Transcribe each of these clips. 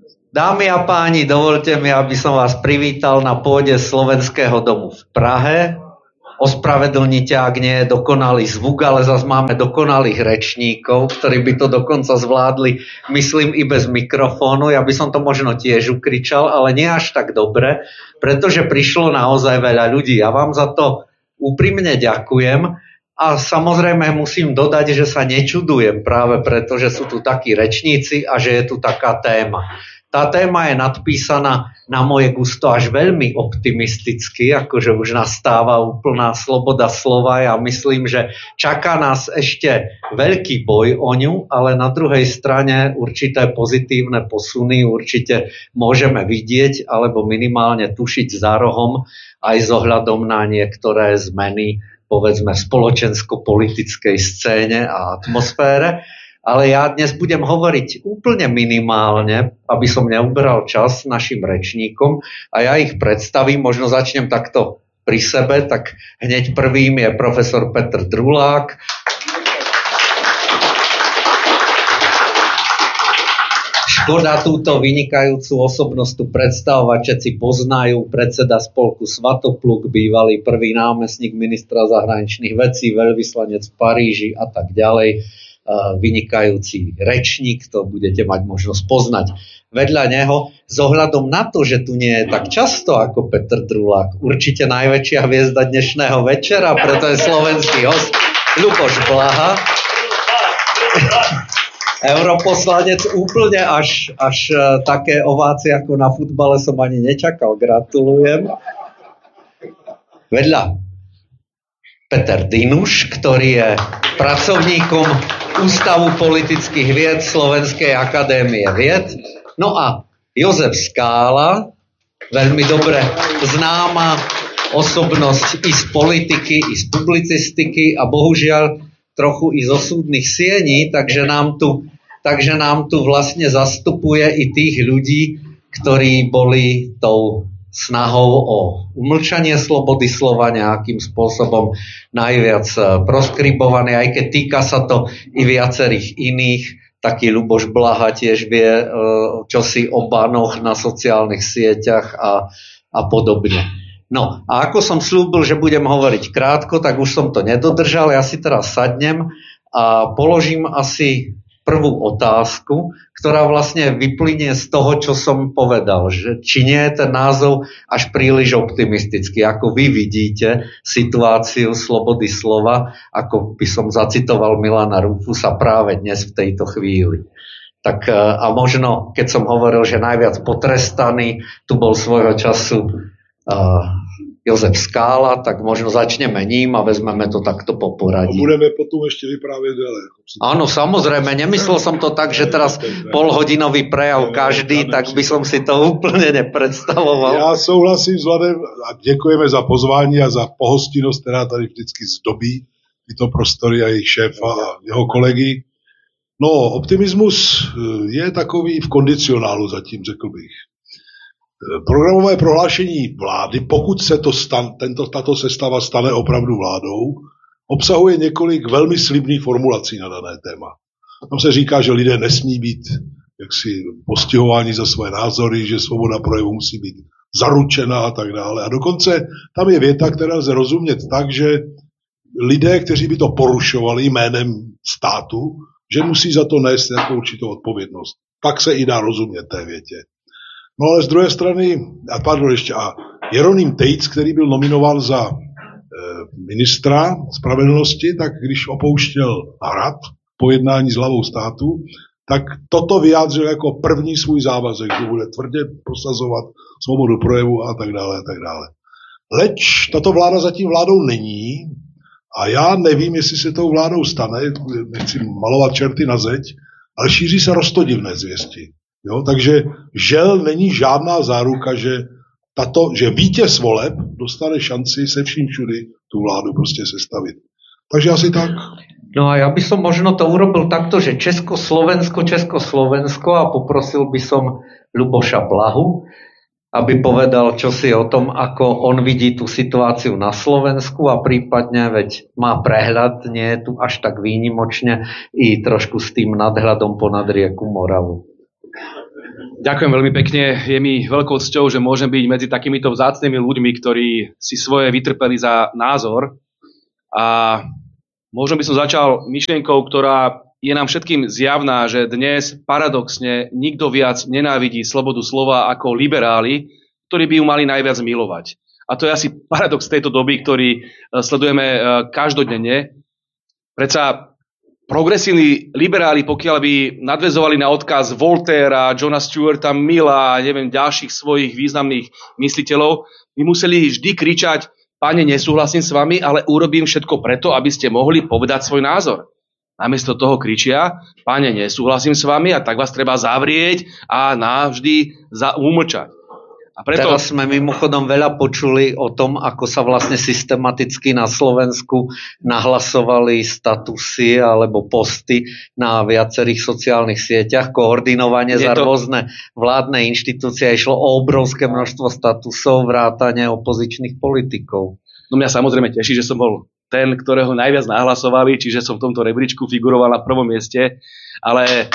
Dámy a páni, dovolte mi, aby som vás privítal na pôde Slovenského domu v Prahe. Ospravedlnite, ak nie je dokonalý zvuk, ale zase máme dokonalých rečníkov, ktorí by to dokonca zvládli, myslím, i bez mikrofónu. Ja by som to možno tiež ukričal, ale nie až tak dobre, pretože prišlo naozaj veľa ľudí. Ja vám za to úprimne ďakujem. A samozrejme musím dodať, že sa nečudujem práve preto, že sú tu takí rečníci a že je tu taká téma. Tá téma je nadpísaná na moje gusto až veľmi optimisticky, akože už nastáva úplná sloboda slova. Ja myslím, že čaká nás ešte veľký boj o ňu, ale na druhej strane určité pozitívne posuny určite môžeme vidieť alebo minimálne tušiť za rohom aj s ohľadom na niektoré zmeny, povedzme, v spoločensko-politickej scéne a atmosfére. Ale ja dnes budem hovoriť úplne minimálne, aby som neuberal čas našim rečníkom a ja ich predstavím, možno začnem takto pri sebe, tak hneď prvým je profesor Petr Drulák. Škoda túto vynikajúcu osobnosť tu predstavovať, všetci poznajú, predseda spolku Svatopluk, bývalý prvý námestník ministra zahraničných vecí, veľvyslanec v Paríži a tak ďalej. Vynikajúci rečník, to budete mať možnosť poznať. Vedľa neho, s ohľadom na to, že tu nie je tak často ako Petr Drulák, určite najväčšia hviezda dnešného večera, preto je slovenský host Ľuboš Blaha. Europoslanec, úplne až také ovácie ako na futbale som ani nečakal. Gratulujem. Vedľa Peter Dinuš, ktorý je pracovníkom Ústavu politických vied Slovenskej akadémie vied. No a Jozef Skála, veľmi dobre známa osobnosť i z politiky, i z publicistiky a bohužiaľ trochu i zo súdnych siení, takže nám tu vlastne zastupuje i tých ľudí, ktorí boli tou snahou o umlčanie slobody slova nejakým spôsobom najviac proskribovaný, aj keď týka sa to i viacerých iných. Taký Ľuboš Blaha tiež vie čosi o banoch na sociálnych sieťach a podobne. No a ako som slúbil, že budem hovoriť krátko, tak už som to nedodržal. Ja si teraz sadnem a položím asi prvú otázku, ktorá vlastne vyplynie z toho, čo som povedal, že či nie je ten názov až príliš optimistický. Ako vy vidíte situáciu slobody slova, ako by som zacitoval Milana Rufusa práve dnes v tejto chvíli. Tak a možno, keď som hovoril, že najviac potrestaný tu bol svojho času Jozef Skála, tak možno začneme ním a vezmeme to takto po poradí. A budeme potom ešte vyprávět dále. Áno, samozrejme, nemyslel som to tak, že teraz polhodinový prejav každý, tak by som si to úplne nepredstavoval. Já souhlasím s Vladem a děkujeme za pozvání a za pohostinnost, která tady vždycky zdobí tyto prostory a jejich šéfa a jeho kolegy. No, optimismus je takový v kondicionálu zatím, řekl bych. Programové prohlášení vlády, pokud se tato sestava stane opravdu vládou, obsahuje několik velmi slibných formulací na dané téma. Tam se říká, že lidé nesmí být jaksi postihováni za své názory, že svoboda projevu musí být zaručena a tak dále. A dokonce tam je věta, která lze rozumět tak, že lidé, kteří by to porušovali jménem státu, že musí za to nést nějakou určitou odpovědnost. Tak se i dá rozumět té větě. No ale z druhé strany, a Jeroným Tejc, který byl nominován za ministra spravedlnosti, tak když opouštěl Hrad po jednání s hlavou státu, tak toto vyjádřil jako první svůj závazek, že bude tvrdě prosazovat svobodu projevu a tak dále a tak dále. Leč tato vláda zatím vládou není a já nevím, jestli se tou vládou stane, nechci malovat čerty na zeď, ale šíří se roztodivné zvěsti. Jo, takže žel není žádná záruka, že vítěz voleb dostane šanci se vším všudy tu vládu prostě sestavit. Takže asi tak. No a ja by som možno to urobil takto, že Československo a poprosil by som Ľuboša Blahu, aby povedal čosi o tom, ako on vidí tú situáciu na Slovensku a prípadne, veď má prehľad, nie je tu až tak výnimočne, i trošku s tým nadhľadom ponad rieku Moravu. Ďakujem veľmi pekne. Je mi veľkou cťou, že môžem byť medzi takýmito vzácnymi ľuďmi, ktorí si svoje vytrpeli za názor. A možno by som začal myšlienkou, ktorá je nám všetkým zjavná, že dnes paradoxne nikto viac nenávidí slobodu slova ako liberáli, ktorí by ju mali najviac milovať. A to je asi paradox tejto doby, ktorý sledujeme každodenne. Predsa progresívni liberáli, pokiaľ by nadväzovali na odkaz Voltaira, Johna Stuarta Milla a neviem ďalších svojich významných mysliteľov, by museli vždy kričať: Pane, nesúhlasím s vami, ale urobím všetko preto, aby ste mohli povedať svoj názor. Namiesto toho kričia: Pane, nesúhlasím s vami, a tak vás treba zavrieť a navždy umlčať. A preto... Teraz sme mimochodom veľa počuli o tom, ako sa vlastne systematicky na Slovensku nahlasovali statusy alebo posty na viacerých sociálnych sieťach, koordinovanie za rôzne vládne inštitúcie. Išlo o obrovské množstvo statusov, vrátane opozičných politikov. No mňa samozrejme teší, že som bol ten, ktorého najviac nahlasovali, čiže som v tomto rebríčku figuroval na prvom mieste, ale...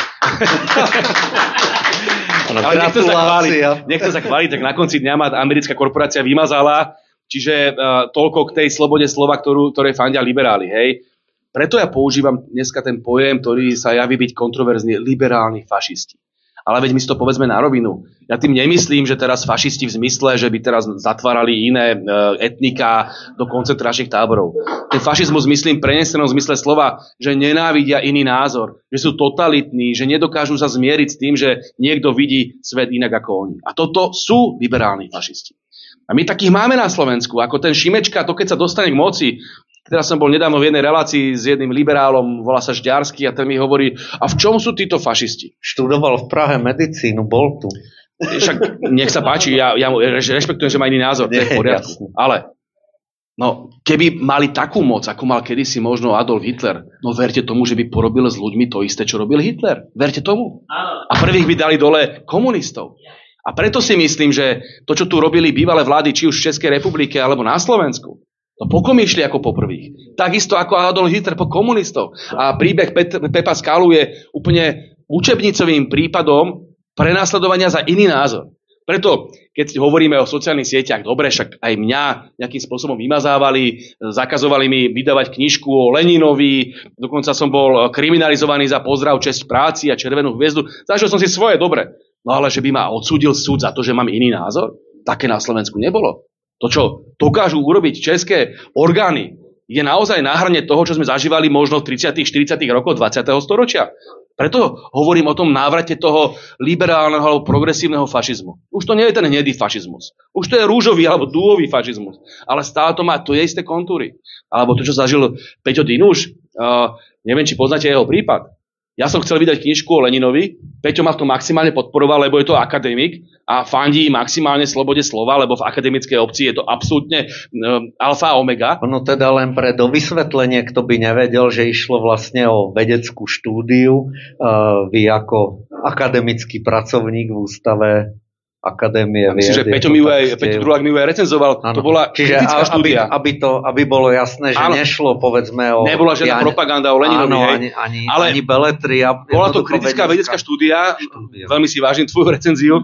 Ale nechcem sa chváliť, tak na konci dňa ma americká korporácia vymazala, čiže toľko k tej slobode slova, ktoré fandia liberáli, hej. Preto ja používam dneska ten pojem, ktorý sa javí byť kontroverzný, liberálni fašisti. Ale veď my si to povedzme na rovinu. Ja tým nemyslím, že teraz fašisti v zmysle, že by teraz zatvárali iné etnika do koncentračných táborov. Ten fašizmus myslím prenesenom zmysle slova, že nenávidia iný názor, že sú totalitní, že nedokážu sa zmieriť s tým, že niekto vidí svet inak ako oni. A toto sú liberálni fašisti. A my takých máme na Slovensku, ako ten Šimečka, to keď sa dostane k moci. Teraz som bol nedávno v jednej relácii s jedným liberálom, volá sa Žďarský, a ten mi hovorí: a v čom sú títo fašisti? Študoval v Prahe medicínu, bol tu. Však nech sa páči, ja mu rešpektujem, že má iný názor, to je v poriadku. Ale no, keby mali takú moc, ako mal kedysi možno Adolf Hitler, no verte tomu, že by porobil s ľuďmi to isté, čo robil Hitler. Verte tomu. A prvých by dali dole komunistov. A preto si myslím, že to, čo tu robili bývalé vlády, či už v Českej republike alebo na Slovensku, to pokomýšli ako po prvých. Takisto ako Adolf Hitler po komunistov. A príbeh Pepa Skálu je úplne učebnicovým prípadom prenasledovania za iný názor. Preto, keď hovoríme o sociálnych sieťach, dobre, však aj mňa nejakým spôsobom vymazávali, zakazovali mi vydávať knižku o Leninovi, dokonca som bol kriminalizovaný za pozdrav, česť práci a červenú hviezdu. Zažil som si svoje, dobre. No ale že by ma odsúdil súd za to, že mám iný názor, také na Slovensku nebolo. To, čo dokážu urobiť české orgány, je naozaj na hrane toho, čo sme zažívali možno v 30. 40. rokoch 20. storočia. Preto hovorím o tom návrate toho liberálneho alebo progresívneho fašizmu. Už to nie je ten hnedý fašizmus. Už to je rúžový alebo dúhový fašizmus. Ale stále to má tie isté kontúry. Alebo to, čo zažil Peťo Dinuš, neviem, či poznáte jeho prípad. Ja som chcel vydať knižku o Leninovi, Peťo ma v tom maximálne podporoval, lebo je to akademik a fandí maximálne slobode slova, lebo v akademickej obci je to absolútne alfa a omega. No teda len pre dovysvetlenie, kto by nevedel, že išlo vlastne o vedeckú štúdiu. Vy ako akademický pracovník v ústave Akadémie vied. Čiže Peťo Drulák mi ju aj recenzoval. Ano. To bola kritická štúdia. Aby bolo jasné, že nešlo, povedzme, o... Nebola žiadna propaganda o Leninovi. Áno, ani beletria. Bola to kritická vedecká štúdia. Veľmi si vážim tvoju recenziu.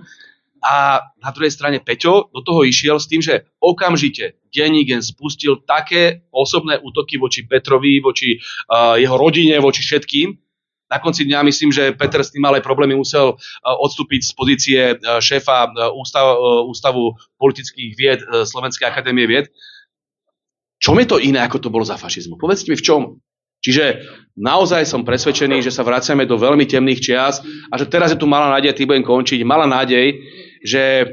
A na druhej strane Peťo do toho išiel s tým, že okamžite denník spustil také osobné útoky voči Petrovi, voči jeho rodine, voči všetkým. Na konci dňa myslím, že Peter s tým mal aj problémy, musel odstúpiť z pozície šéfa Ústavu politických vied Slovenskej akadémie vied. Čom je to iné, ako to bolo za fašizmu? Povedzte mi v čom. Čiže naozaj som presvedčený, že sa vraciame do veľmi temných čias a že teraz je tu malá nádej, tým budem končiť, malá nádej, že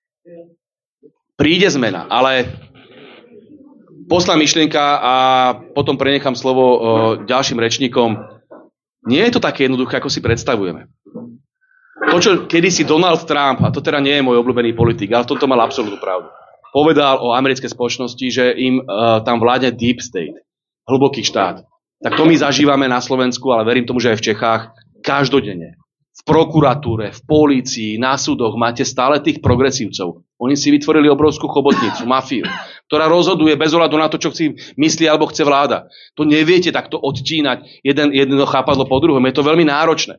príde zmena, ale posledná myšlienka a potom prenechám slovo ďalším rečníkom. Nie je to také jednoduché, ako si predstavujeme. To, čo kedysi Donald Trump, a to teda nie je môj obľúbený politik, ale v tomto mal absolútnu pravdu, povedal o americkej spoločnosti, že im tam vládne deep state, hlboký štát. Tak to my zažívame na Slovensku, ale verím tomu, že aj v Čechách, každodenne. V prokuratúre, v polícii, na súdoch máte stále tých progresívcov. Oni si vytvorili obrovskú chobotnicu, mafiu, ktorá rozhoduje bez ohľadu na to, čo si myslí alebo chce vláda. To neviete takto odtínať jedno chápadlo po druhom. Je to veľmi náročné.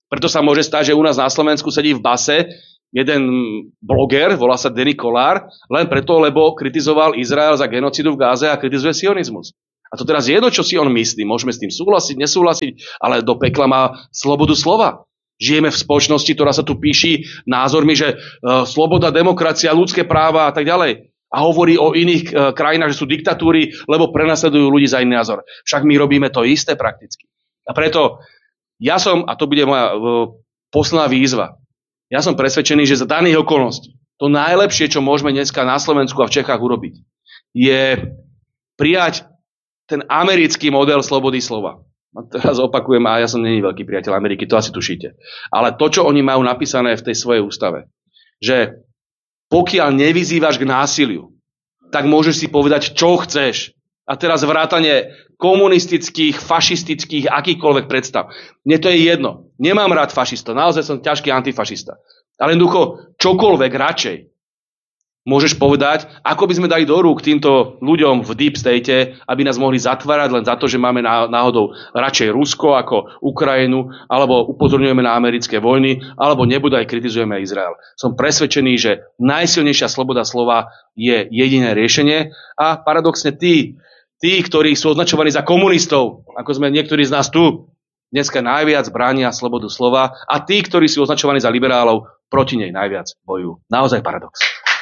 Preto sa môže stať, že u nás na Slovensku sedí v base jeden bloger, volá sa Denny Kollár, len preto, lebo kritizoval Izrael za genocidu v Gáze a kritizuje sionizmus. A to teraz je jedno, čo si on myslí. Môžeme s tým súhlasiť, nesúhlasiť, ale do pekla má slobodu slova. Žijeme v spoločnosti, ktorá sa tu píši názormi, že sloboda, demokracia, ľudské práva a tak ďalej. A hovorí o iných krajinách, že sú diktatúry, lebo prenasledujú ľudí za iný názor. Však my robíme to isté prakticky. A preto ja som, a to bude moja posledná výzva, ja som presvedčený, že za daných okolností to najlepšie, čo môžeme dneska na Slovensku a v Čechách urobiť, je prijať ten americký model slobody slova. A teraz opakujem, a ja som není veľký priateľ Ameriky, to asi tušíte. Ale to, čo oni majú napísané v tej svojej ústave, že pokiaľ nevyzývaš k násiliu, tak môžeš si povedať, čo chceš. A teraz vrátane komunistických, fašistických, akýchkoľvek predstav. Mne to je jedno. Nemám rád fašistov, naozaj som ťažký antifašista. Ale jednoducho, čokoľvek radšej môžeš povedať, ako by sme dali do rúk týmto ľuďom v deep state, aby nás mohli zatvárať len za to, že máme náhodou radšej Rusko ako Ukrajinu, alebo upozorňujeme na americké vojny, alebo nebodaj kritizujeme Izrael. Som presvedčený, že najsilnejšia sloboda slova je jediné riešenie a paradoxne tí, ktorí sú označovaní za komunistov, ako sme niektorí z nás tu, dneska najviac bránia slobodu slova a tí, ktorí sú označovaní za liberálov, proti nej najviac bojujú. Naozaj paradox.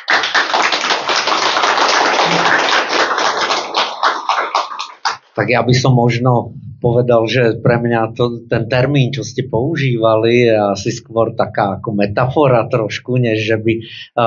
Tak ja by som možno povedal, že pre mňa ten termín, čo ste používali, je asi skôr taká ako metafora trošku, než že by...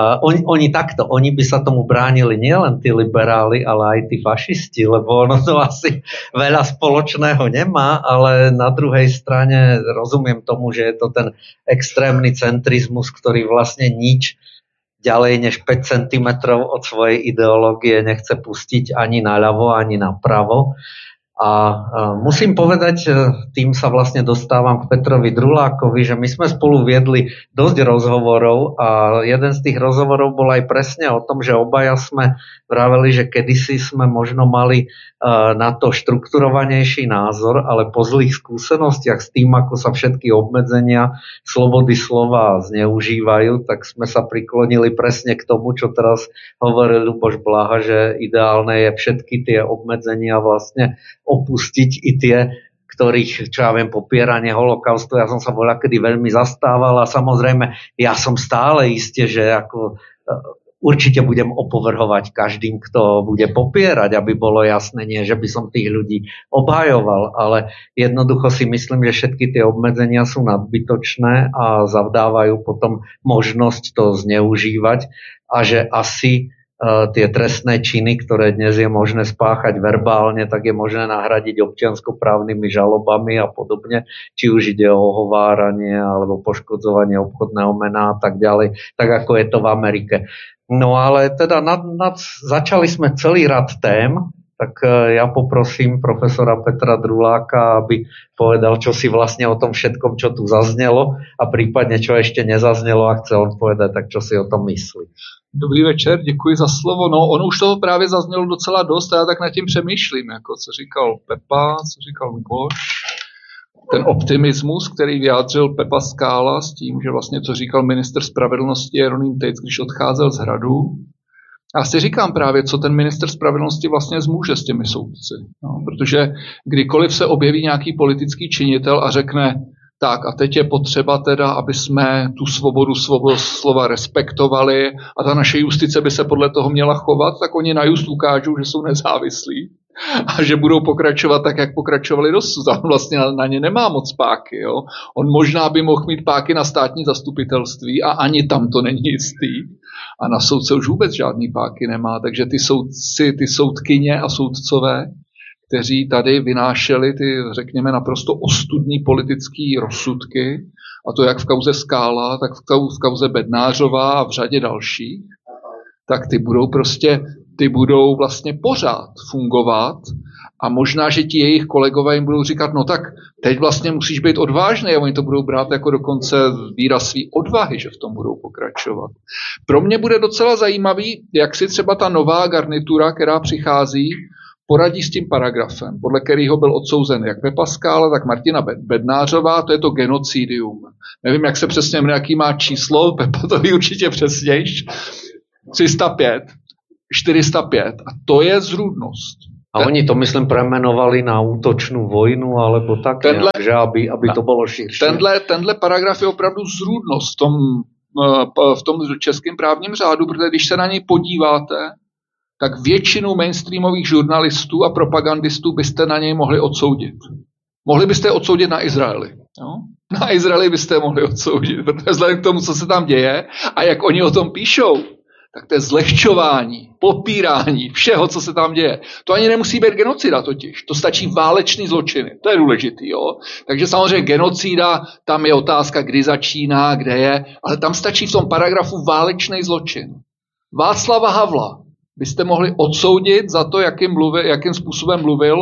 Oni by sa tomu bránili nielen tí liberáli, ale aj tí fašisti, lebo ono to asi veľa spoločného nemá, ale na druhej strane rozumiem tomu, že je to ten extrémny centrizmus, ktorý vlastne nič ďalej než 5 cm od svojej ideológie nechce pustiť ani naľavo, ani napravo. A musím povedať, tým sa vlastne dostávam k Petrovi Drulákovi, že my sme spolu viedli dosť rozhovorov a jeden z tých rozhovorov bol aj presne o tom, že obaja sme vraveli, že kedysi sme možno mali na to štrukturovanejší názor, ale po zlých skúsenostiach s tým, ako sa všetky obmedzenia slobody slova zneužívajú, tak sme sa priklonili presne k tomu, čo teraz hovoril Ľuboš Blaha, že ideálne je všetky tie obmedzenia vlastne opustiť, i tie, ktorých, čo ja viem, popieranie holokaustu, ja som sa voľakedy veľmi zastával a samozrejme ja som stále iste, že ako určite budem opovrhovať každým, kto bude popierať, aby bolo jasné, nie, že by som tých ľudí obhajoval, ale jednoducho si myslím, že všetky tie obmedzenia sú nadbytočné a zavdávajú potom možnosť to zneužívať a že asi tie trestné činy, ktoré dnes je možné spáchať verbálne, tak je možné nahradiť občianskoprávnymi žalobami a podobne, či už ide o ohováranie alebo poškodzovanie obchodného mena a tak ďalej, tak ako je to v Amerike. No ale teda začali sme celý rad tém, tak ja poprosím profesora Petra Druláka, aby povedal, čo si vlastne o tom všetkom, čo tu zaznelo a prípadne, čo ešte nezaznelo a chce on povedať, tak čo si o tom myslí. Dobrý večer, děkuji za slovo. No, ono už toho právě zaznělo docela dost a já tak nad tím přemýšlím, jako co říkal Pepa, co říkal Luboš. Ten optimismus, který vyjádřil Pepa Skála s tím, že vlastně co říkal ministr spravedlnosti Jeroným Tejc, když odcházel z hradu. Já si říkám právě, co ten ministr spravedlnosti vlastně zmůže s těmi soudci. No, protože kdykoliv se objeví nějaký politický činitel a řekne, tak a teď je potřeba teda, aby jsme tu svobodu slova respektovali a ta naše justice by se podle toho měla chovat, tak oni na just ukážou, že jsou nezávislí a že budou pokračovat tak, jak pokračovali dosud. On vlastně na ně nemá moc páky. Jo? On možná by mohl mít páky na státní zastupitelství a ani tam to není jistý. A na soudce už vůbec žádný páky nemá. Takže ty soudci, ty soudkyně a soudcové, kteří tady vynášeli ty, řekněme, naprosto ostudní politické rozsudky, a to jak v kauze Skála, tak v kauze Bednářová a v řadě dalších, tak ty budou vlastně pořád fungovat a možná, že ti jejich kolegové jim budou říkat, no tak teď vlastně musíš být odvážný a oni to budou brát jako dokonce výraz svý odvahy, že v tom budou pokračovat. Pro mě bude docela zajímavý, jak si třeba ta nová garnitura, která přichází, poradí s tím paragrafem, podle kterého byl odsouzen jak Pepa Skála, tak Martina Bednářová, to je to genocidium. Nevím, jak se přesně jmenuje, jaký má číslo, Pepa to ví určitě přesnějš. 305, 405 a to je zrůdnost. A oni to, myslím, premenovali na útočnou vojnu, alebo tak nějak, že aby to bylo širší. Tenhle paragraf je opravdu zrůdnost v tom českém právním řádu, protože když se na něj podíváte, tak většinu mainstreamových žurnalistů a propagandistů byste na něj mohli odsoudit. Mohli byste odsoudit na Izraeli. Jo? Na Izraeli byste mohli odsoudit, protože vzhledem k tomu, co se tam děje a jak oni o tom píšou, tak to je zlehčování, popírání všeho, co se tam děje. To ani nemusí být genocida totiž. To stačí válečný zločiny. To je důležitý, jo. Takže samozřejmě genocida, tam je otázka, kdy začíná, kde je, ale tam stačí v tom paragrafu válečný zločin. Václava Havla byste mohli odsoudit za to, jakým způsobem mluvil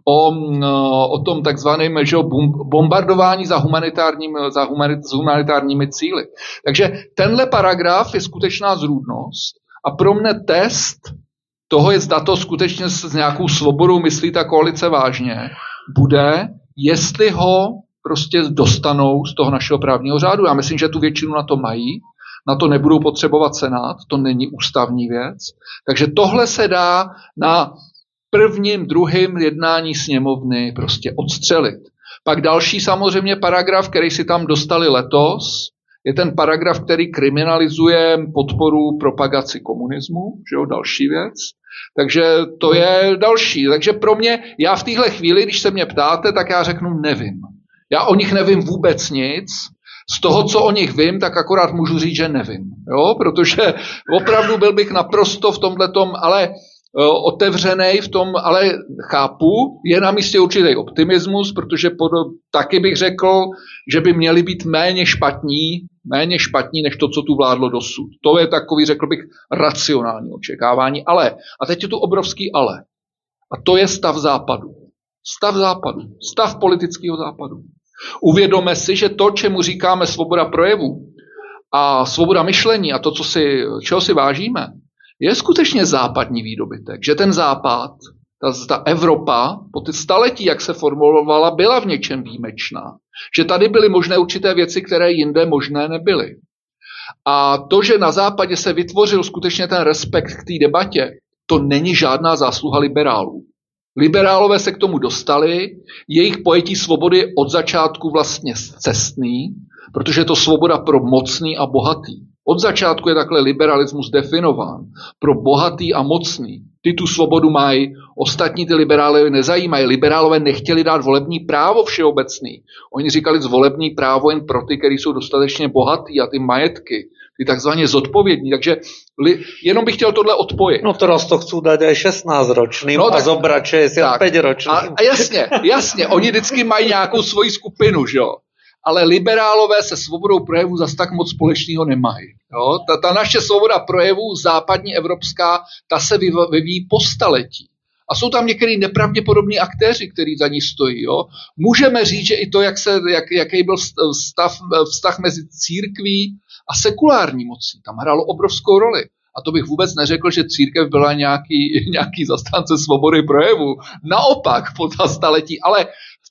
o tom takzvaném bombardování za humanitárními cíli. Takže tenhle paragraf je skutečná zrůdnost a pro mne test toho je, zda to skutečně s nějakou svobodou myslí ta koalice vážně, bude, jestli ho prostě dostanou z toho našeho právního řádu. Já myslím, že tu většinu na to mají, na to nebudou potřebovat Senát, to není ústavní věc. Takže tohle se dá na prvním, druhém jednání sněmovny prostě odstřelit. Pak další samozřejmě paragraf, který si tam dostali letos, je ten paragraf, který kriminalizuje podporu propagaci komunismu, že jo, další věc. Takže to je další. Takže pro mě, já v téhle chvíli, když se mě ptáte, tak já řeknu nevím. Já o nich nevím vůbec nic. Z toho, co o nich vím, tak akorát můžu říct, že nevím. Jo? Protože opravdu byl bych naprosto v tomhletom, ale otevřenej v tom, ale chápu, je na místě určitý optimismus, protože taky bych řekl, že by měli být méně špatní, než to, co tu vládlo dosud. To je takový, řekl bych, racionální očekávání. Ale, a teď je tu obrovský ale. A to je stav západu. Stav politického západu. Uvědomme si, že to, čemu říkáme svoboda projevu a svoboda myšlení a to, čeho si vážíme, je skutečně západní výdobytek. Že ten západ, ta Evropa, po ty staletí, jak se formulovala, byla v něčem výjimečná. Že tady byly možné určité věci, které jinde možné nebyly. A to, že na západě se vytvořil skutečně ten respekt k té debatě, to není žádná zásluha liberálů. Liberálové se k tomu dostali, jejich pojetí svobody je od začátku vlastně scestný, protože je to svoboda pro mocný a bohatý. Od začátku je takhle liberalismus definován. Pro bohatý a mocný. Ty tu svobodu mají, ostatní ty liberálové nezajímají. Liberálové nechtěli dát volební právo všeobecný. Oni říkali volební právo jen pro ty, kteří jsou dostatečně bohatý a ty majetky, ty takzvaně zodpovědní. Takže jenom bych chtěl tohle odpojit. No teraz to chcú dať aj 16-ročným a zobrať 65-ročným. A jasně, oni vždycky mají nějakou svoji skupinu, že jo. Ale liberálové se svobodou projevu zas tak moc společného nemají. Jo? Ta naše svoboda projevu, západní evropská, ta se vyvíjí po staletí. A jsou tam některý nepravděpodobní aktéři, kteří za ní stojí. Jo? Můžeme říct, že i to, jaký byl vztah mezi církví a sekulární mocí, tam hrálo obrovskou roli. A to bych vůbec neřekl, že církev byla nějaký zastánce svobody projevu. Naopak po ta staletí, ale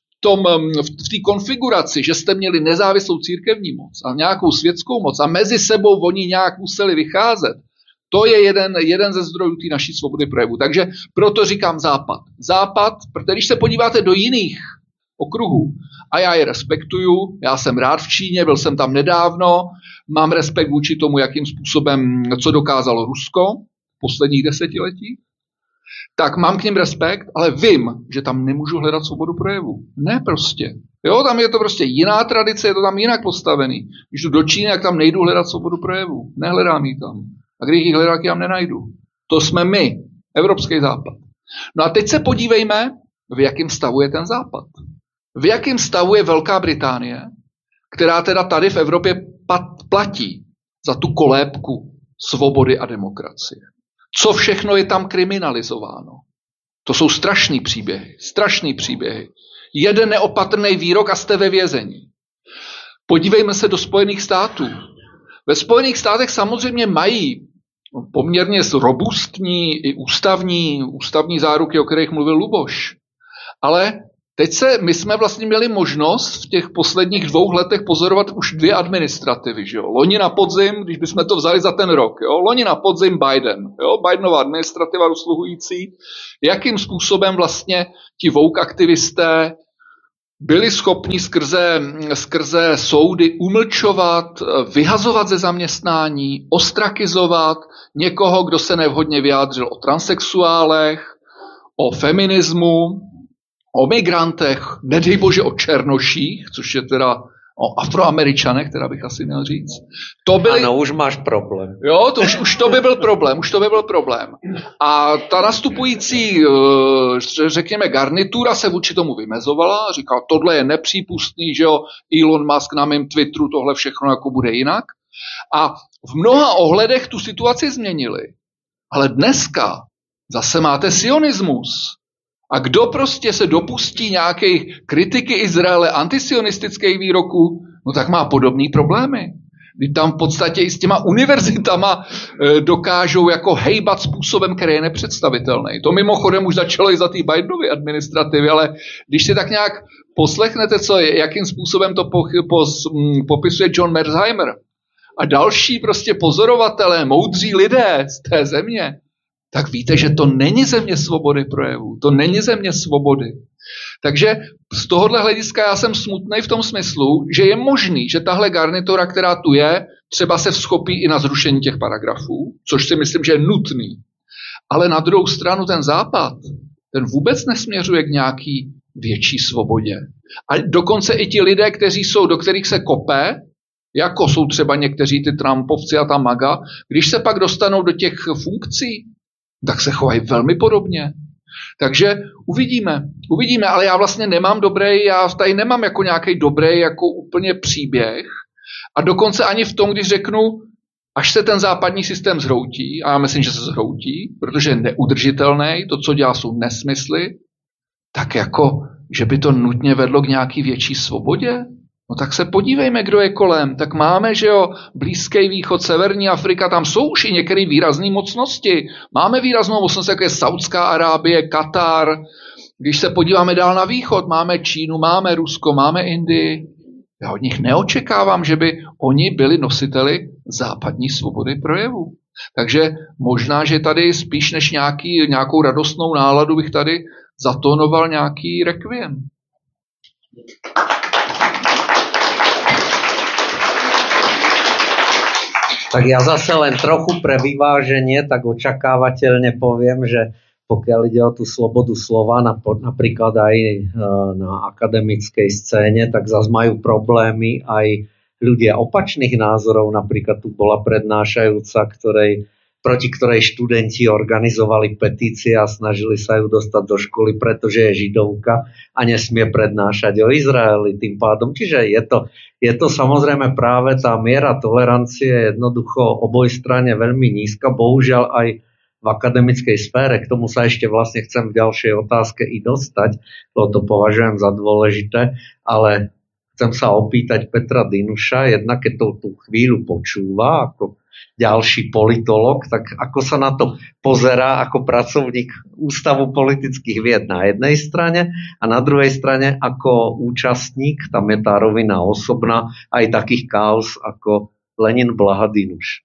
v té konfiguraci, že jste měli nezávislou církevní moc a nějakou světskou moc a mezi sebou oni nějak museli vycházet, to je jeden ze zdrojů té naší svobody projevu. Takže proto říkám Západ. Západ, protože když se podíváte do jiných okruhů, a já je respektuju, já jsem rád v Číně, byl jsem tam nedávno, mám respekt vůči tomu, jakým způsobem, co dokázalo Rusko v posledních desetiletích, tak mám k nim respekt, ale vím, že tam nemůžu hledat svobodu projevu. Ne prostě. Jo, tam je to prostě jiná tradice, je to tam jinak postavený. Když jdu do Číny, jak tam nejdu hledat svobodu projevu. Nehledám ji tam. A když ji hledám, já nenajdu. To jsme my, Evropský západ. No a teď se podívejme, v jakém stavu je ten západ. V jakém stavu je Velká Británie, která teda tady v Evropě platí za tu kolébku svobody a demokracie. Co všechno je tam kriminalizováno. To jsou strašný příběhy. Jeden neopatrný výrok a jste ve vězení. Podívejme se do Spojených států. Ve Spojených státech samozřejmě mají poměrně robustní i ústavní záruky, o kterých mluvil Luboš. Ale my jsme vlastně měli možnost v těch posledních 2 letech pozorovat už 2 administrativy. Že jo? Loni na podzim, když bychom to vzali za ten rok, jo? Loni na podzim Biden, jo? Bidenova administrativa dosluhující, jakým způsobem vlastně ti woke aktivisté byli schopni skrze soudy umlčovat, vyhazovat ze zaměstnání, ostrakizovat někoho, kdo se nevhodně vyjádřil o transsexuálech, o feminismu, o migrantech, nedej bože o černoších, což je teda o Afroameričanech, teda bych asi měl říct. Ano, už máš problém. Jo, už to by byl problém. A ta nastupující, řekněme, garnitura se vůči tomu vymezovala, říkala, tohle je nepřípustný, že jo, Elon Musk na mém Twitteru, tohle všechno jako bude jinak. A v mnoha ohledech tu situaci změnili. Ale dneska zase máte sionismus. A kdo prostě se dopustí nějaké kritiky Izraele, antisionistických výroků, no tak má podobné problémy. Kdy tam v podstatě i s těma univerzitama dokážou jako hejbat způsobem, který je nepředstavitelný. To mimochodem už začalo i za té Bidenovy administrativy, ale když si tak nějak poslechnete, jakým způsobem to popisuje John Merzheimer a další prostě pozorovatelé, moudří lidé z té země, tak víte, že to není země svobody projevu, to není země svobody. Takže z tohohle hlediska já jsem smutný v tom smyslu, že je možný, že tahle garnitura, která tu je, třeba se vzchopí i na zrušení těch paragrafů, což si myslím, že je nutný. Ale na druhou stranu ten Západ, ten vůbec nesměřuje k nějaký větší svobodě. A dokonce i ti lidé, do kterých se kope, jako jsou třeba někteří ty Trumpovci a ta MAGA, když se pak dostanou do těch funkcí, tak se chovají velmi podobně. Takže uvidíme, ale já vlastně já tady nemám jako nějaký dobrý jako úplně příběh a dokonce ani v tom, když řeknu, až se ten západní systém zhroutí, a já myslím, že se zhroutí, protože je neudržitelný, to, co dělá, jsou nesmysly, tak jako, že by to nutně vedlo k nějaký větší svobodě. No tak se podívejme, kdo je kolem. Tak máme, že jo, Blízký východ, Severní Afrika, tam jsou už i některé výrazné mocnosti. Máme výraznou mocnost, jako je Saudská Arábie, Katar. Když se podíváme dál na východ, máme Čínu, máme Rusko, máme Indii. Já od nich neočekávám, že by oni byli nositeli západní svobody projevu. Takže možná, že tady spíš než nějakou radostnou náladu bych tady zatónoval nějaký rekviem. Tak ja zase len trochu pre vyváženie, tak očakávateľne poviem, že pokiaľ ide o tú slobodu slova, napríklad aj na akademickej scéne, tak zase majú problémy aj ľudia opačných názorov. Napríklad tu bola prednášajúca, proti ktorej študenti organizovali petície a snažili sa ju dostať do školy, pretože je židovka a nesmie prednášať o Izraeli tým pádom. Čiže je to samozrejme práve tá miera tolerancie jednoducho obojstranne veľmi nízka. Bohužiaľ aj v akademickej sfére, k tomu sa ešte vlastne chcem v ďalšej otázke i dostať, lebo to považujem za dôležité, ale chcem sa opýtať Petra Dinuša, jednak keď to tú chvíľu počúva, ako ďalší politolog, tak ako sa na to pozerá ako pracovník Ústavu politických vied na jednej strane a na druhej strane ako účastník, tam je tá rovina osobná, aj takých kauz ako Lenin, Blaha, Dinuš.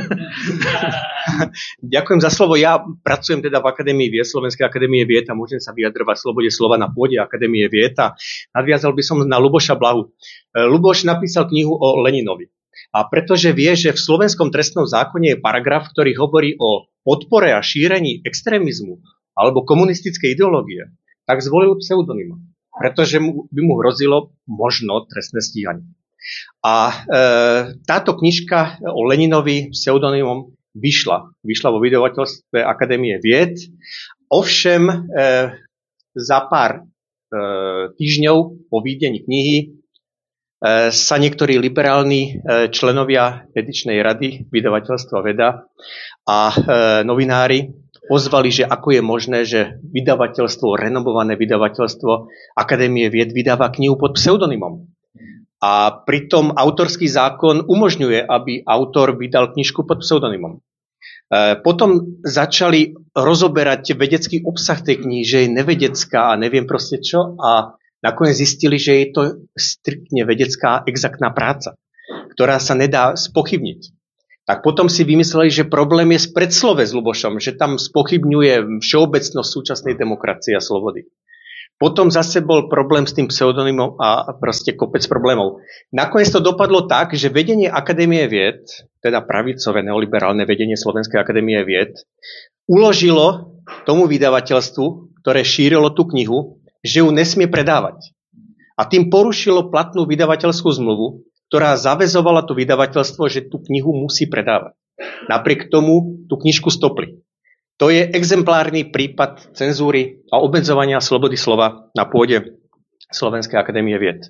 Ďakujem za slovo. Ja pracujem teda v Akadémii vied, Slovenskej akadémie vied a môžem sa vyjadrovať v slobode slova na pôde Akadémie vied a nadviazal by som na Luboša Blahu. Luboš napísal knihu o Leninovi. A pretože vie, že v slovenskom trestnom zákone je paragraf, ktorý hovorí o podpore a šírení extrémizmu alebo komunistickej ideológie, tak zvolil pseudonyma, pretože by mu hrozilo možno trestné stíhanie. A táto knižka o Leninovi pseudonymom vyšla vo vydavateľstve Akadémie vied. Ovšem za pár týždňov po výdení knihy sa niektorí liberálni členovia petičnej rady vydavateľstva Veda a novinári pozvali, že ako je možné, že vydavateľstvo, renomované vydavateľstvo Akadémie vied vydáva knihu pod pseudonymom. A pritom autorský zákon umožňuje, aby autor vydal knižku pod pseudonymom. Potom začali rozoberať vedecký obsah tej knihy, že je nevedecká a neviem proste čo a nakoniec zistili, že je to striktne vedecká exaktná práca, ktorá sa nedá spochybniť. Tak potom si vymysleli, že problém je z predslove s Lubošom, že tam spochybňuje všeobecnosť súčasnej demokracie a slobody. Potom zase bol problém s tým pseudonymom a proste kopec problémov. Nakoniec to dopadlo tak, že vedenie Akadémie vied, teda pravicové neoliberálne vedenie Slovenskej akadémie vied, uložilo tomu vydavateľstvu, ktoré šírilo tú knihu, že ju nesmie predávať. A tým porušilo platnú vydavateľskú zmluvu, ktorá zaväzovala to vydavateľstvo, že tú knihu musí predávať. Napriek tomu tú knižku stopli. To je exemplárny prípad cenzúry a obmedzovania slobody slova na pôde Slovenskej akadémie vied.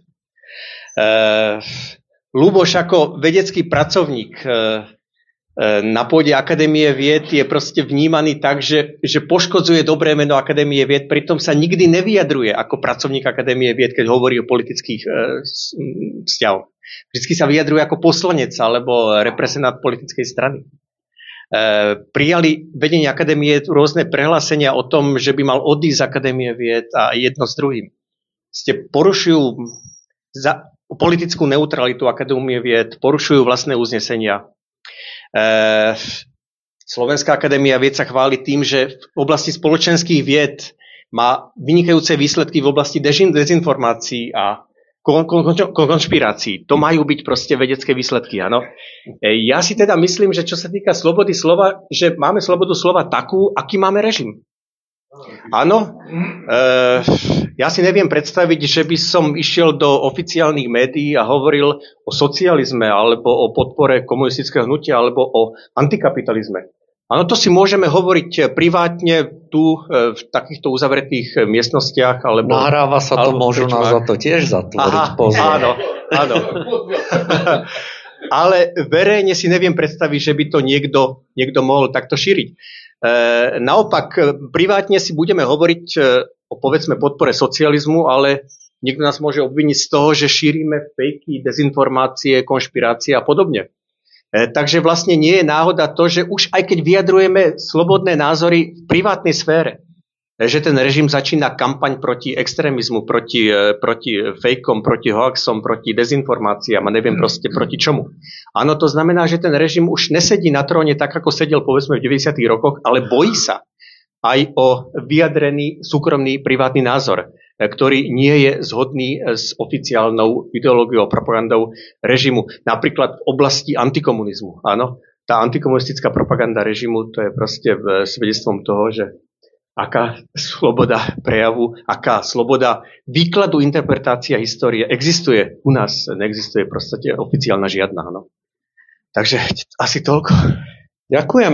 Luboš ako vedecký pracovník na pôde Akadémie vied je proste vnímaný tak, že poškodzuje dobré meno Akadémie vied, pritom sa nikdy nevyjadruje ako pracovník Akadémie vied, keď hovorí o politických vzťahoch. Vždycky sa vyjadruje ako poslanec alebo reprezentant politickej strany. Prijali vedenie Akadémie rôzne prehlásenia o tom, že by mal odísť z Akadémie vied a jedno s druhým. Porušujú politickú neutralitu Akadémie vied, porušujú vlastné uznesenia. Slovenská akadémia vied sa chváli tým, že v oblasti spoločenských vied má vynikajúce výsledky v oblasti dezinformácií a konšpirácií. To majú byť proste vedecké výsledky, áno. Ja si teda myslím, že čo sa týka slobody slova, že máme slobodu slova takú, aký máme režim. Áno, ja si neviem predstaviť, že by som išiel do oficiálnych médií a hovoril o socializme, alebo o podpore komunistického hnutia, alebo o antikapitalizme. Áno, to si môžeme hovoriť privátne tu v takýchto uzavretých miestnostiach. Alebo, nahráva sa to, môžu nás za to tiež zatvoriť. Áno. Ale verejne si neviem predstaviť, že by to niekto mohol takto šíriť. Naopak, privátne si budeme hovoriť o, povedzme, podpore socializmu, ale niekto nás môže obviniť z toho, že šírime fejky, dezinformácie, konšpirácie a podobne. Takže vlastne nie je náhoda to, že už aj keď vyjadrujeme slobodné názory v privátnej sfére, že ten režim začína kampaň proti extrémizmu, proti fejkom, proti hoaxom, proti dezinformáciám a neviem proste proti čomu. Áno, to znamená, že ten režim už nesedí na tróne tak, ako sedel povedzme v 90. rokoch, ale bojí sa aj o vyjadrený súkromný privátny názor, ktorý nie je zhodný s oficiálnou ideológiou a propagandou režimu. Napríklad v oblasti antikomunizmu. Áno, tá antikomunistická propaganda režimu, to je proste svedectvom toho, že aká sloboda prejavu, aká sloboda výkladu, interpretácia histórie existuje. U nás neexistuje proste oficiálna žiadna. No. Takže asi toľko. Ďakujem,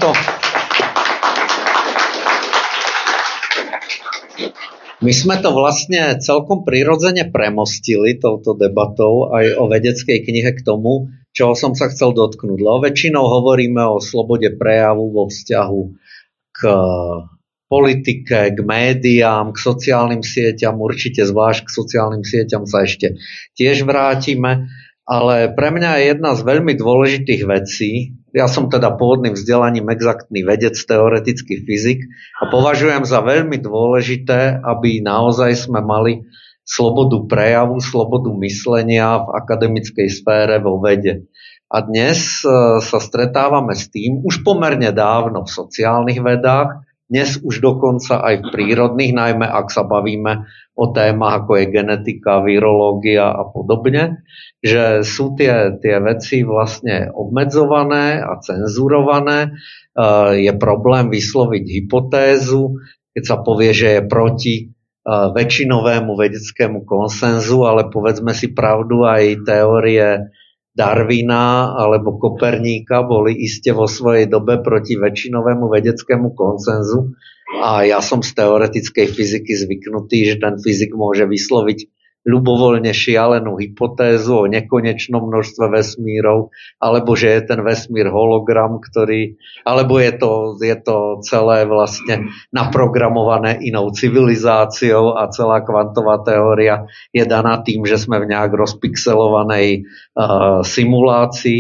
my sme to vlastne celkom prirodzene premostili touto debatou aj o vedeckej knihe k tomu, čoho som sa chcel dotknúť. Lebo väčšinou hovoríme o slobode prejavu vo vzťahu k politike, k médiám, k sociálnym sieťam, určite zvlášť k sociálnym sieťam sa ešte tiež vrátime, ale pre mňa je jedna z veľmi dôležitých vecí, ja som teda pôvodným vzdelaním exaktný vedec, teoretický fyzik a považujem za veľmi dôležité, aby naozaj sme mali slobodu prejavu, slobodu myslenia v akademickej sfére vo vede. A dnes sa stretávame s tým, už pomerne dávno v sociálnych vedách, dnes už dokonca aj v prírodných, najmä ak sa bavíme o témach ako je genetika, virológia a podobne, že sú tie veci vlastne obmedzované a cenzurované. Je problém vysloviť hypotézu, keď sa povie, že je proti väčšinovému vedeckému konsenzu, ale povedzme si pravdu, aj teórie Darwina alebo Koperníka boli iste vo svojej dobe proti väčšinovému vedeckému konsenzu a ja som z teoretickej fyziky zvyknutý, že ten fyzik môže vysloviť ľubovoľne šialenú hypotézu o nekonečnom množstve vesmírov, alebo že je ten vesmír hologram, alebo je to celé vlastne naprogramované inou civilizáciou a celá kvantová teória je daná tým, že sme v nejak rozpixelovanej simulácii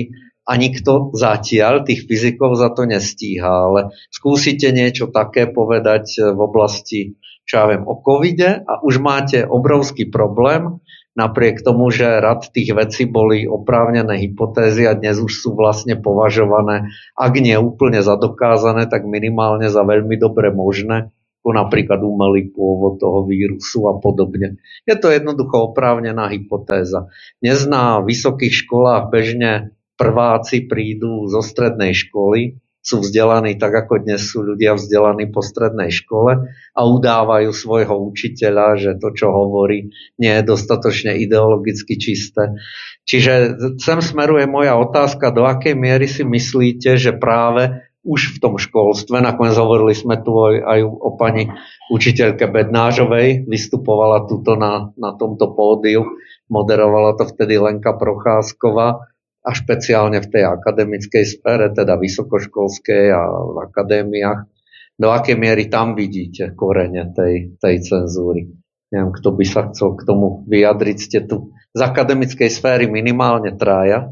a nikto zatiaľ tých fyzikov za to nestíha. Ale skúsite niečo také povedať v oblasti, čo ja viem, o covide a už máte obrovský problém, napriek tomu, že rad tých vecí boli oprávnené hypotézy a dnes už sú vlastne považované, ak nie úplne za dokázané, tak minimálne za veľmi dobre možné, ako napríklad umelý pôvod toho vírusu a podobne. Je to jednoducho oprávnená hypotéza. Dnes na vysokých školách bežne prváci prídu zo strednej školy, sú vzdelaní tak, ako dnes sú ľudia vzdelaní po strednej škole a udávajú svojho učiteľa, že to, čo hovorí, nie je dostatočne ideologicky čisté. Čiže sem smeruje moja otázka, do akej miery si myslíte, že práve už v tom školstve, nakoniec hovorili sme tu aj o pani učiteľke Bednážovej, vystupovala tuto na tomto pódiu, moderovala to vtedy Lenka Procházková a špeciálne v tej akademickej sfére, teda vysokoškolskej a v akadémiách. Do akej miery tam vidíte korene tej cenzúry? Neviem, kto by sa chcel k tomu vyjadriť. Ste tu z akademickej sféry minimálne traja.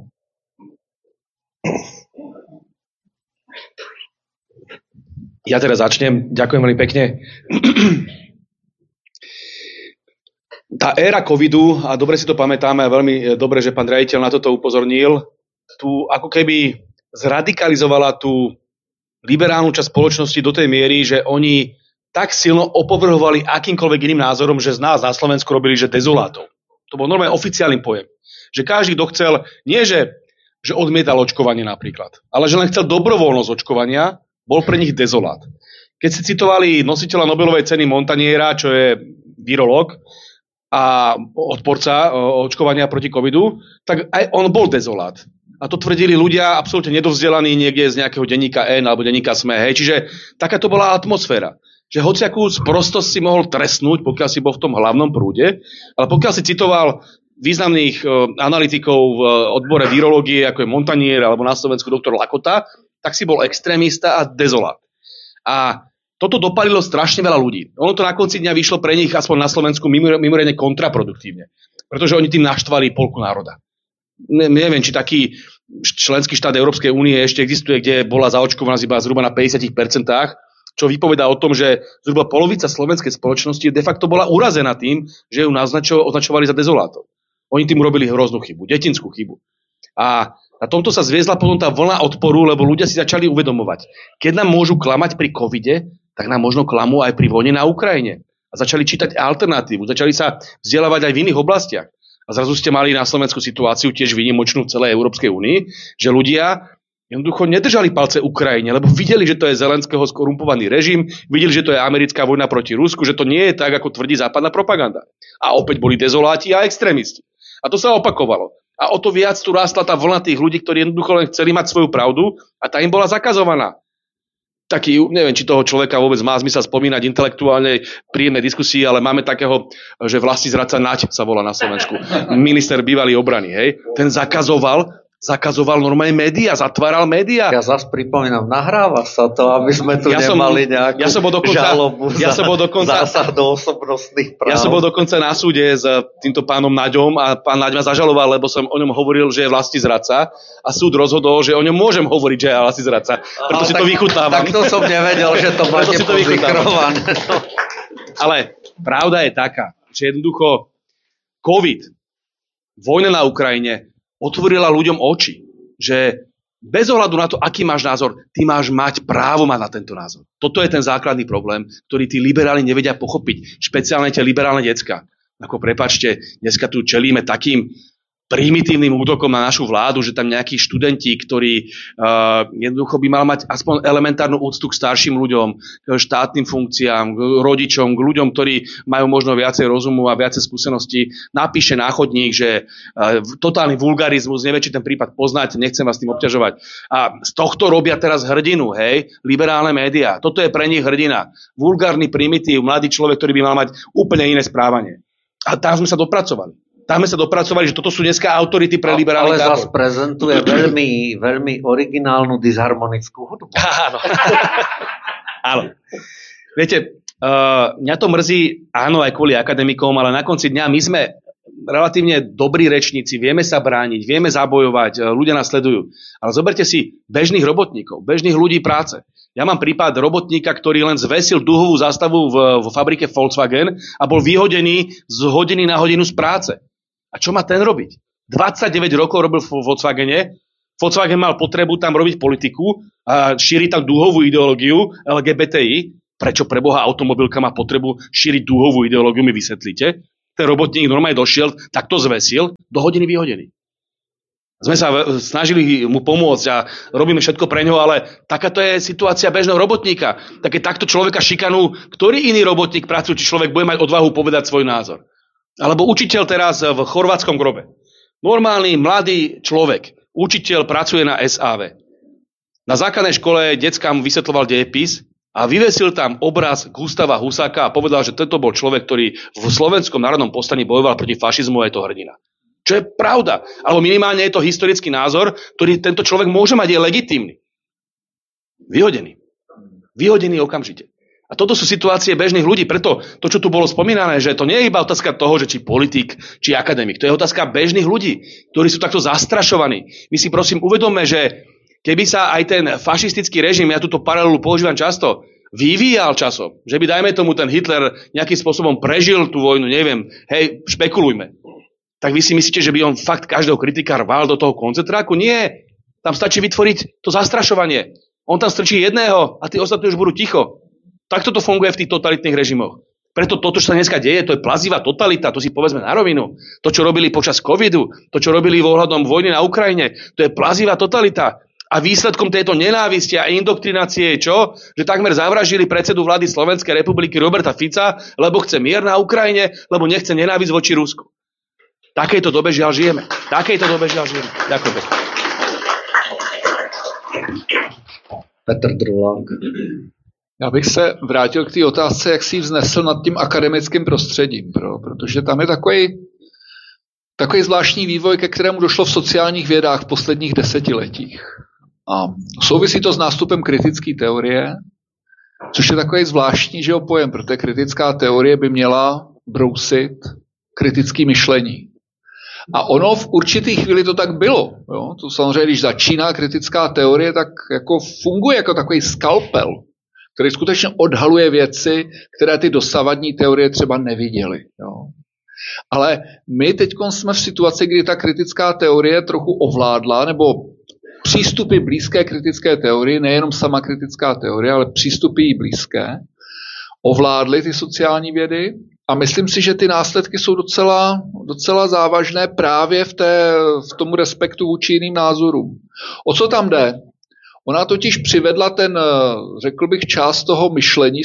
Ja teraz začnem. Ďakujem veľmi pekne. Tá éra covidu, a dobre si to pamätáme, a veľmi dobre, že pán riaditeľ na toto upozornil, tu ako keby zradikalizovala tú liberálnu časť spoločnosti do tej miery, že oni tak silno opovrhovali akýmkoľvek iným názorom, že z nás na Slovensku robili, že dezolátov. To bol normálne oficiálny pojem. Že každý, kto chcel, nie že odmietal očkovanie napríklad, ale že len chcel dobrovoľnosť očkovania, bol pre nich dezolát. Keď si citovali nositeľa Nobelovej ceny Montaniera, čo je virológ a odporca očkovania proti covidu, tak aj on bol dezolát. A to tvrdili ľudia absolútne nedovzdelaní niekde z nejakého denníka N alebo denníka SME. Hej. Čiže taká to bola atmosféra. Že hociakú sprostosť si mohol trestnúť, pokiaľ si bol v tom hlavnom prúde, ale pokiaľ si citoval významných analytikov v odbore virológie, ako je Montanier alebo na Slovensku doktor Lakota, tak si bol extrémista a dezolát. A toto dopalilo strašne veľa ľudí. Ono to na konci dňa vyšlo pre nich, aspoň na Slovensku, mimoriadne kontraproduktívne. Pretože oni tým naštvali polku národa. Neviem, či taký členský štát Európskej únie ešte existuje, kde bola zaočkovaná iba zhruba na 50%, čo vypovedá o tom, že zhruba polovica slovenskej spoločnosti de facto bola urazená tým, že ju označovali za dezolátov. Oni tým urobili hroznú chybu, detinskú chybu. A na tomto sa zviezla potom tá vlna odporu, lebo ľudia si začali uvedomovať. Keď nám môžu klamať pri covide, tak nám možno klamú aj pri vojne na Ukrajine. A začali čítať alternatívu, začali sa vzdelávať aj v iných oblastiach. A zrazu ste mali na Slovensku situáciu tiež výnimočnú v celej Európskej únii, že ľudia jednoducho nedržali palce Ukrajine, lebo videli, že to je Zelenského skorumpovaný režim, videli, že to je americká vojna proti Rusku, že to nie je tak, ako tvrdí západná propaganda. A opäť boli dezoláti a extrémisti. A to sa opakovalo. A o to viac tu rástla tá vlna tých ľudí, ktorí jednoducho len chceli mať svoju pravdu a tá im bola zakazovaná. Taký, neviem, či toho človeka vôbec má zmysel spomínať intelektuálne príjemnej diskusii, ale máme takého, že vlastizradca Naď sa volá na Slovensku. Minister bývalý obrany, hej. Ten zakazoval normálne médiá, zatváral médiá. Ja zase pripomínam, nahráva sa to, aby sme tu nemali nejakú žalobu za zásah do osobnostných práv. Ja som bol dokonca na súde s týmto pánom Naďom a pán Naď ma zažaloval, lebo som o ňom hovoril, že je vlastizradca a súd rozhodol, že o ňom môžem hovoriť, že je vlastizradca. Preto si to vychutávam. Tak to som nevedel, že to máte pozikrované. Ale pravda je taká, že jednoducho COVID, vojna na Ukrajine, otvorila ľuďom oči, že bez ohľadu na to, aký máš názor, ty máš mať právo mať na tento názor. Toto je ten základný problém, ktorý tí liberáli nevedia pochopiť. Špeciálne tie liberálne decká. Ako prepáčte, dneska tu čelíme takým primitívnym útokom na našu vládu, že tam nejakí študenti, ktorí jednoducho by mal mať aspoň elementárnu úctu k starším ľuďom, k štátnym funkciám, k rodičom, k ľuďom, ktorí majú možno viacej rozumu a viacej skúseností, napíše na chodník, že totálny vulgarizmus, neviem, či ten prípad poznáte, nechcem vás tým obťažovať. A z tohto robia teraz hrdinu, hej, liberálne médiá. Toto je pre nich hrdina. Vulgárny primitív, mladý človek, ktorý by mal mať úplne iné správanie. A tam sme sa dopracovali. Že toto sú dneska autority pre liberálny tábor. Ale zase prezentuje veľmi, veľmi originálnu disharmonickú hudbu. Áno. Áno. Viete, mňa to mrzí, áno, aj kvôli akademikom, ale na konci dňa my sme relatívne dobrí rečníci, vieme sa brániť, vieme zabojovať, ľudia nás sledujú. Ale zoberte si bežných robotníkov, bežných ľudí práce. Ja mám prípad robotníka, ktorý len zvesil duhovú zástavu v fabrike Volkswagen a bol vyhodený z hodiny na hodinu z práce. A čo má ten robiť? 29 rokov robil v Volkswagene. Volkswagen mal potrebu tam robiť politiku a šíriť tam duhovú ideológiu LGBTI. Prečo preboha automobilka má potrebu šíriť duhovú ideológiu, mi vysvetlíte? Ten robotník normálne došiel, tak to zvesil, do hodiny vyhodený. Sme sa snažili mu pomôcť a robíme všetko pre ňo, ale takáto je situácia bežného robotníka. Také takto človeka šikanú, ktorý iný robotník pracujúci človek bude mať odvahu povedať svoj názor. Alebo učiteľ teraz v chorvátskom grobe. Normálny, mladý človek, učiteľ pracuje na SAV. Na základnej škole deckám vysvetľoval dejepis a vyvesil tam obraz Gustava Husáka a povedal, že tento bol človek, ktorý v Slovenskom národnom povstaní bojoval proti fašizmu a je to hrdina. Čo je pravda. Alebo minimálne je to historický názor, ktorý tento človek môže mať, je legitímny. Vyhodený. Vyhodený okamžite. A toto sú situácie bežných ľudí. Preto to, čo tu bolo spomínané, že to nie je iba otázka toho, že či politik, či akademik. To je otázka bežných ľudí, ktorí sú takto zastrašovaní. My si prosím uvedomme, že keby sa aj ten fašistický režim, ja túto paralelu používam často, vyvíjal časom, že by, dajme tomu, ten Hitler nejakým spôsobom prežil tú vojnu, neviem, hej, špekulujme. Tak vy si myslíte, že by on fakt každého kritika rval do toho koncentráku? Nie. Tam stačí vytvoriť to zastrašovanie. On tam strčí jedného a tí ostatní už budú ticho. Takto to funguje v tých totalitných režimoch. Preto toto, čo sa dneska deje, to je plazivá totalita, to si povedzme na rovinu. To, čo robili počas covidu, to, čo robili ohľadom vojny na Ukrajine, to je plazivá totalita. A výsledkom tejto nenávisti a indoktrinácie je čo? Že takmer zavraždili predsedu vlády Slovenskej republiky Roberta Fica, lebo chce mier na Ukrajine, lebo nechce nenávisť voči Rusku. Takejto dobe žiaľ žijeme. Ďakujem pekne. Petr Drulák. Já bych se vrátil k té otázce, jak si ji vznesl nad tím akademickým prostředím, protože tam je takový zvláštní vývoj, ke kterému došlo v sociálních vědách v posledních desetiletích. A souvisí to s nástupem kritické teorie, což je takový zvláštní pojem, protože kritická teorie by měla brousit kritické myšlení. A ono v určitý chvíli to tak bylo. Jo? To samozřejmě, když začíná kritická teorie, tak jako funguje jako takový skalpel, který skutečně odhaluje věci, které ty dosavadní teorie třeba neviděly. Jo? Ale my teď jsme v situaci, kdy ta kritická teorie trochu ovládla, nebo přístupy blízké kritické teorii, nejenom sama kritická teorie, ale přístupy jí blízké, ovládly ty sociální vědy. A myslím si, že ty následky jsou docela závažné právě v tomu respektu vůči jiným názorům. O co tam jde? Ona totiž přivedla řekl bych, část toho myšlení,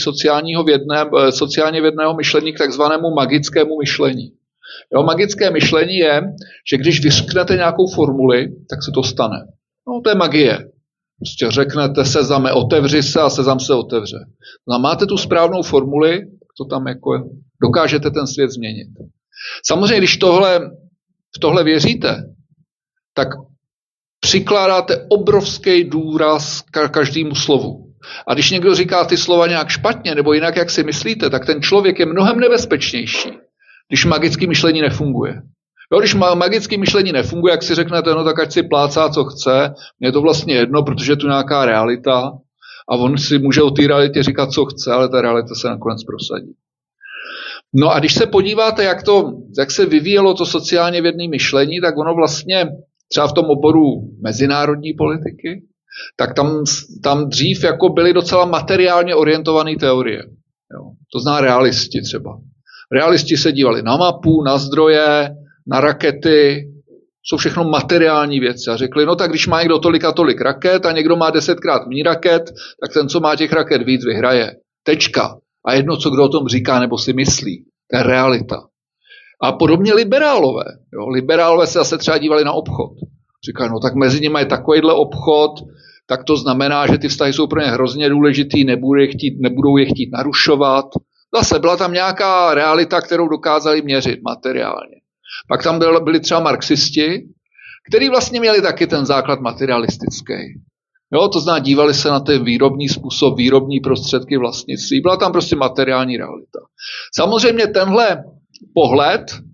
sociálně vědného myšlení k takzvanému magickému myšlení. Jo, magické myšlení je, že když vyřknete nějakou formuli, tak se to stane. No, to je magie. Prostě řeknete sezame, otevři se a sezam se otevře. No, máte tu správnou formuli, to tam jako dokážete ten svět změnit. Samozřejmě, když v tohle věříte, tak přikládáte obrovský důraz každému slovu. A když někdo říká ty slova nějak špatně nebo jinak, jak si myslíte, tak ten člověk je mnohem nebezpečnější, když magické myšlení nefunguje. Jo, když magické myšlení nefunguje, jak si řeknete, no tak ať si plácá, co chce, mně je to vlastně jedno, protože je tu nějaká realita a on si může o té realitě říkat, co chce, ale ta realita se nakonec prosadí. No a když se podíváte, jak se vyvíjelo to sociálně vědné myšlení, tak ono vlastně třeba v tom oboru mezinárodní politiky, tak tam dřív jako byly docela materiálně orientované teorie. Jo. To zná realisti třeba. Realisti se dívali na mapu, na zdroje, na rakety, jsou všechno materiální věci. A řekli, no tak když má někdo tolik a tolik raket a někdo má 10krát méně raket, tak ten, co má těch raket víc, vyhraje. Tečka. A jedno, co kdo o tom říká nebo si myslí. To je realita. A podobně liberálové. Jo. Liberálové se zase třeba dívali na obchod. Říkají, no tak mezi nimi je takovýhle obchod, tak to znamená, že ty vztahy jsou pro ně hrozně důležitý, nebudou je chtít narušovat. Zase byla tam nějaká realita, kterou dokázali měřit materiálně. Pak tam byli třeba marxisti, kteří vlastně měli taky ten základ materialistický. Jo, to znamená, dívali se na ten výrobní způsob, výrobní prostředky vlastnictví. Byla tam prostě materiální realita. Samozřejmě tenhle pohled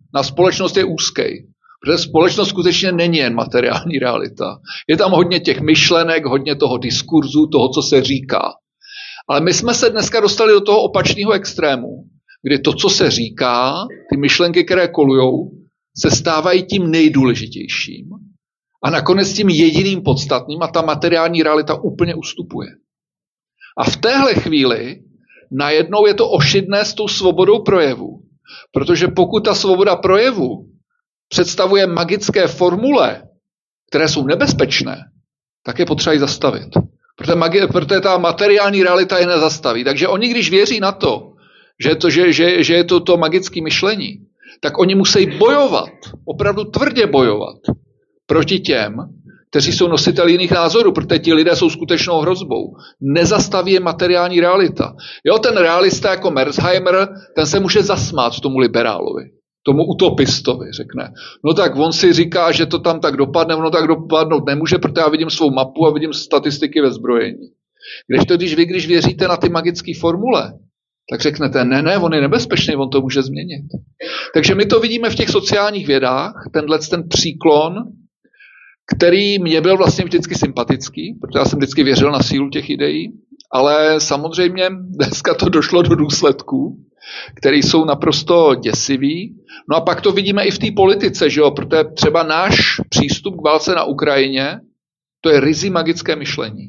na společnost je úzký. Protože společnost skutečně není jen materiální realita. Je tam hodně těch myšlenek, hodně toho diskurzu, toho, co se říká. Ale my jsme se dneska dostali do toho opačného extrému, kdy to, co se říká, ty myšlenky, které kolujou, se stávají tím nejdůležitějším a nakonec tím jediným podstatným a ta materiální realita úplně ustupuje. A v téhle chvíli najednou je to ošidné s tou svobodou projevu. Protože pokud ta svoboda projevu představuje magické formule, které jsou nebezpečné, tak je potřeba ji zastavit. Protože ta materiální realita je nezastaví. Takže oni, když věří na to, že je to magické myšlení, tak oni musí bojovat, opravdu tvrdě bojovat proti těm, kteří jsou nositeli jiných názorů, protože ti lidé jsou skutečnou hrozbou. Nezastaví je materiální realita. Jo, ten realista jako Merzheimer, ten se může zasmát tomu liberálovi, tomu utopistovi, řekne. No tak on si říká, že to tam tak dopadne, ono tak dopadnout nemůže, protože já vidím svou mapu a vidím statistiky ve zbrojení. Když věříte na ty magické formule, tak řeknete, ne, on je nebezpečný, on to může změnit. Takže my to vidíme v těch sociálních vědách, ten příklon, který mě byl vlastně vždycky sympatický, protože já jsem vždycky věřil na sílu těch ideí, ale samozřejmě dneska to došlo do důsledků, které jsou naprosto děsivý. No a pak to vidíme i v té politice, že jo, protože třeba náš přístup k válce na Ukrajině, to je ryzí magické myšlení.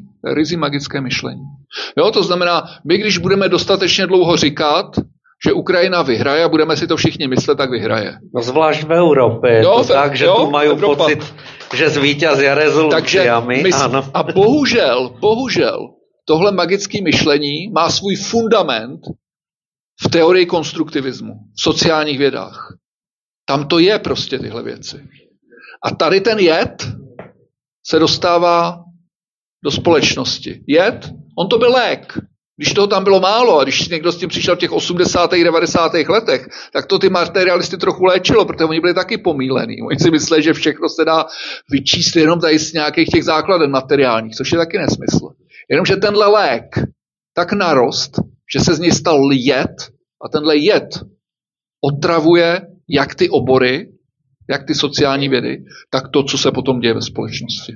Jo, to znamená, my když budeme dostatečně dlouho říkat, že Ukrajina vyhraje a budeme si to všichni myslet, tak vyhraje. No zvlášť v Európe je to tak, že tu majú pocit, že zvíťazia rezolúciami. A bohužel, tohle magické myšlení má svůj fundament v teorii konstruktivismu, v sociálních vědách. Tam to je prostě tyhle věci. A tady ten jed se dostává do společnosti. Jed, on to byl lék. Když toho tam bylo málo a když někdo s tím přišel v těch 80. 90. letech, tak to ty materialisty trochu léčilo, protože oni byli taky pomílení. Oni si mysleli, že všechno se dá vyčíst jenom tady z nějakých těch základen materiálních, což je taky nesmysl. Jenomže tenhle lék tak narost, že se z něj stal jed a tenhle jed otravuje jak ty obory, jak ty sociální vědy, tak to, co se potom děje ve společnosti.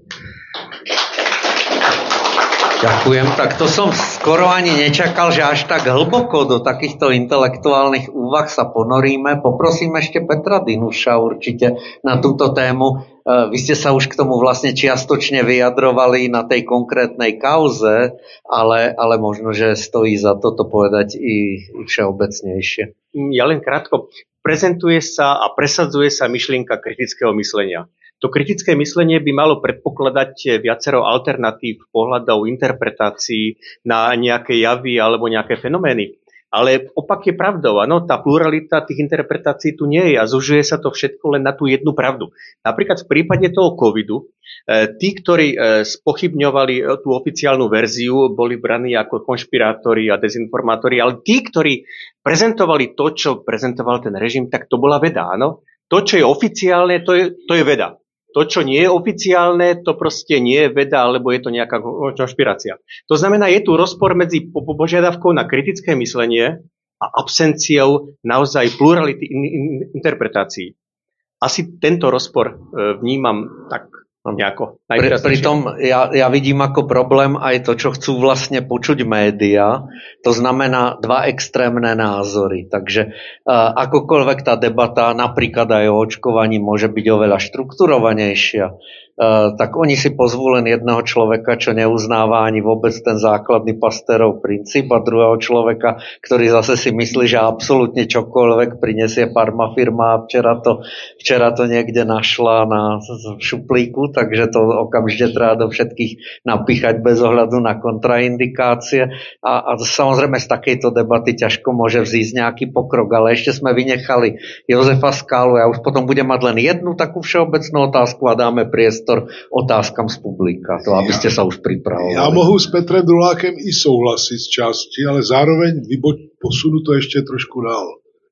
Ďakujem. Tak to som skoro ani nečakal, že až tak hlboko do takýchto intelektuálnych úvah sa ponoríme. Poprosím ešte Petra Dinuša určite na túto tému. Vy ste sa už k tomu vlastne čiastočne vyjadrovali na tej konkrétnej kauze, ale možno, že stojí za to povedať i všeobecnejšie. Ja len krátko. Prezentuje sa a presadzuje sa myšlienka kritického myslenia. To kritické myslenie by malo predpokladať viacero alternatív, pohľadov, interpretácií na nejaké javy alebo nejaké fenomény. Ale opak je pravdou. Áno, tá pluralita tých interpretácií tu nie je a zužuje sa to všetko len na tú jednu pravdu. Napríklad v prípade toho covidu, tí, ktorí spochybňovali tú oficiálnu verziu, boli braní ako konšpirátori a dezinformátori, ale tí, ktorí prezentovali to, čo prezentoval ten režim, tak to bola veda, áno. To, čo je oficiálne, to je veda. To, čo nie je oficiálne, to proste nie je veda, alebo je to nejaká konšpirácia. To znamená, je tu rozpor medzi požiadavkou na kritické myslenie a absenciou naozaj plurality interpretácií. Asi tento rozpor vnímam tak nejako najvýraznejšie. Pritom ja vidím ako problém aj to, čo chcú vlastne počuť média. To znamená dva extrémne názory. Takže akokoľvek tá debata napríklad aj o očkovaní môže byť oveľa štrukturovanejšia, tak oni si pozvú len jedného človeka, čo neuznáva ani vôbec ten základný Pasteurov princíp a druhého človeka, ktorý zase si myslí, že absolútne čokoľvek prinesie farmafirma a včera to niekde našla na šuplíku, takže to okamžite treba do všetkých napíchať bez ohľadu na kontraindikácie a samozrejme z takejto debaty ťažko môže vzísť nejaký pokrok, ale ešte sme vynechali Jozefa Skálu, ja už potom budem mať len jednu takú všeobecnú otázku a dáme priestor otázkam z publika, to aby ste sa už pripravovali. Já mohu s Petrem Drulákem i souhlasit z části, ale zároveň posunu to ještě trošku dál.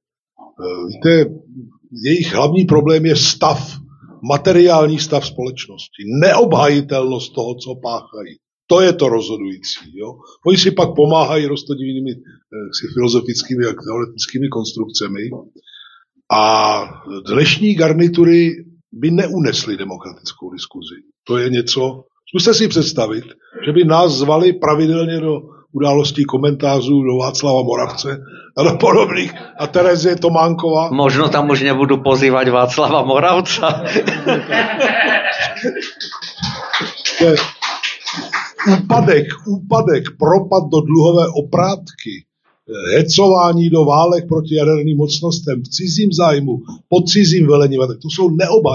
Víte, jejich hlavní problém je materiální stav společnosti. Neobhajitelnost toho, co páchají. To je to rozhodující. Jo? Oni si pak pomáhají roztodivnými filozofickými a teoretickými konstrukcemi. A dnešní garnitury by neunesly demokratickou diskuzi. To je něco, zkuste si představit, že by nás zvali pravidelně do událostí komentářů, do Václava Moravce a do podobných, a Terezie Tománkova. Možno tam už nebudu pozývat Václava Moravca. Úpadek, propad do dluhové oprátky, hecování do válek proti jaderným mocnostem, v cizím zájmu, pod cizím velením, tak to jsou